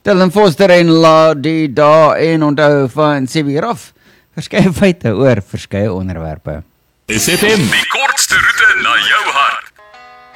Dylan Foster en La Die Da en onthou van CB Raff. Verskeie feite oor verskeie onderwerpe. SFM, die kortste roete na jou hart.